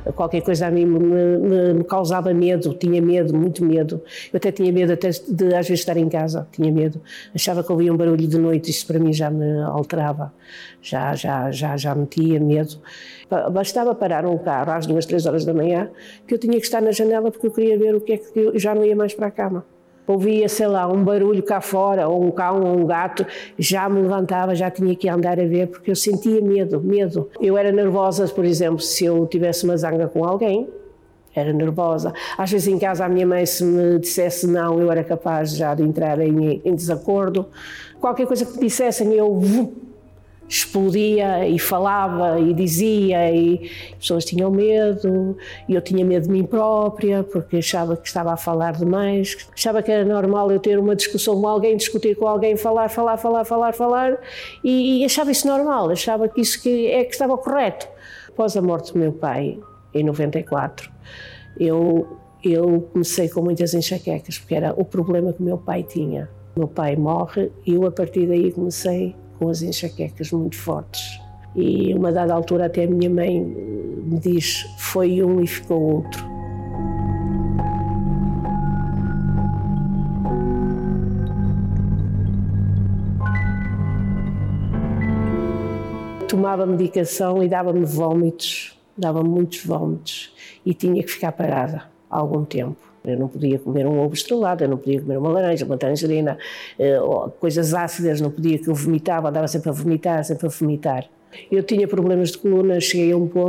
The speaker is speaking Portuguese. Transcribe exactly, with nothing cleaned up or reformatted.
qualquer coisa a mim me, me, me causava medo, tinha medo, muito medo. Eu até tinha medo até de às vezes estar em casa, tinha medo. Achava que ouvia um barulho de noite, isso para mim já me alterava, já, já, já, já metia medo. Bastava parar um carro às duas, três horas da manhã, que eu tinha que estar na janela porque eu queria ver o que é que eu já não ia mais para a cama. Ouvia, sei lá, um barulho cá fora, ou um cão, ou um gato, já me levantava, já tinha que andar a ver, porque eu sentia medo, medo. Eu era nervosa, por exemplo, se eu tivesse uma zanga com alguém, era nervosa. Às vezes em casa a minha mãe, se me dissesse não, eu era capaz já de entrar em, em desacordo. Qualquer coisa que me dissessem, eu explodia e falava e dizia, e as pessoas tinham medo, e eu tinha medo de mim própria, porque achava que estava a falar demais, achava que era normal eu ter uma discussão com alguém, discutir com alguém, falar, falar, falar, falar, falar, e, e achava isso normal, achava que isso que é que estava correto. Após a morte do meu pai, em noventa e quatro, eu, eu comecei com muitas enxaquecas, porque era o problema que o meu pai tinha. O meu pai morre e eu a partir daí comecei com as enxaquecas muito fortes. E uma dada altura até a minha mãe me diz, foi um e ficou outro. Tomava medicação e dava-me vómitos, dava-me muitos vómitos e tinha que ficar parada há algum tempo. Eu não podia comer um ovo estrelado, eu não podia comer uma laranja, uma tangerina, coisas ácidas, não podia, que eu vomitava, andava sempre a vomitar, sempre a vomitar. Eu tinha problemas de coluna, cheguei a um ponto